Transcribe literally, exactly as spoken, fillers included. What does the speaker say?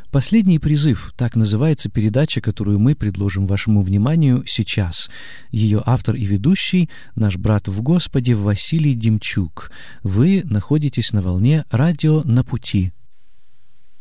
Последний призыв — так называется передача, которую мы предложим вашему вниманию сейчас. Ее автор и ведущий — наш брат в Господе Василий Демчук. Вы находитесь на волне «Радио на пути».